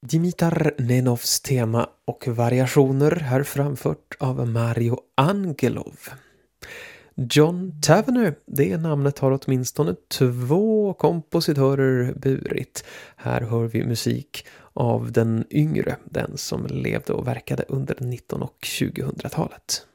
Dimitar Nenovs tema och variationer här framfört av Mario Angelov. John Tavener, det namnet har åtminstone 2 kompositörer burit. Här hör vi musik av den yngre, den som levde och verkade under 1900- och 2000-talet.